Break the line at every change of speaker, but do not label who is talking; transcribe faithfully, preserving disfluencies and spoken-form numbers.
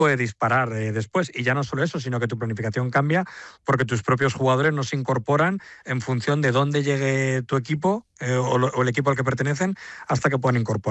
puede disparar eh, después. Y ya no solo eso, sino que tu planificación cambia porque tus propios jugadores no se incorporan en función de dónde llegue tu equipo eh, o, lo, o el equipo al que pertenecen hasta que puedan incorporar.